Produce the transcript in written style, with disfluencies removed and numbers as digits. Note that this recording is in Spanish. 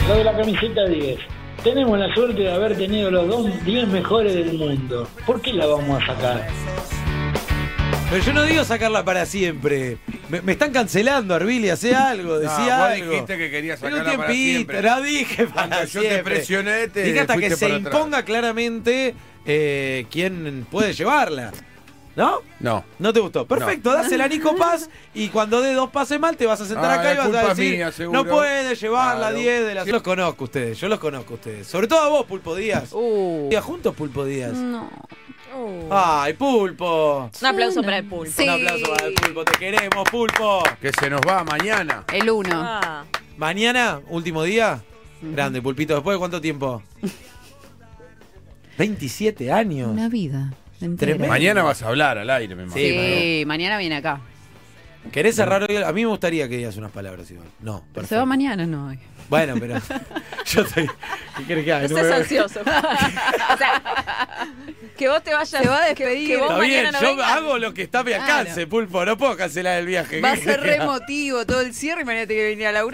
Lo de la camiseta 10. Tenemos la suerte de haber tenido los 10 mejores del mundo. ¿Por qué la vamos a sacar? Pero yo no digo sacarla para siempre. Me están cancelando, Arbili, hacé algo, decía vos algo. dijiste que querías Pero un sacarla para tiempito, siempre. no dije para Cuando yo siempre. te presioné, te dije hasta que fuiste se para atrás. imponga claramente quién puede llevarla. ¿No? No. ¿No te gustó? Perfecto, dásela a Nico Paz y cuando dé 2 pases mal te vas a sentar acá y es vas a culpa decir mía, seguro. no puede llevar la Claro. 10 de la... Yo los conozco a ustedes, Sobre todo a vos, Pulpo Díaz. ¿Días juntos, Pulpo Díaz? No. ¡Ay, Pulpo! Un aplauso para el Pulpo. Sí. Un aplauso para el Pulpo, te queremos, Pulpo. Que se nos va mañana. El 1. Ah. Mañana, último día. Grande, Pulpito. ¿Después de cuánto tiempo? 27 años. Una vida entera. Tremendo. Mañana vas a hablar al aire, me imagino. Sí, mañana viene acá. ¿Querés cerrar hoy? A mí me gustaría que digas unas palabras igual. No, Pero perfecto. se va mañana, no hoy. Bueno, pero yo estoy... ¿Qué querés que haga? No No estés me- ansioso. O sea, que vos te vayas. Se va a despedir. Que vos Está bien, mañana no yo vengas. hago lo que está a mi alcance, Pulpo. No puedo cancelar el viaje. Va a ¿Qué ser querés que re haga? emotivo todo el cierre. Imagínate que venía Laura.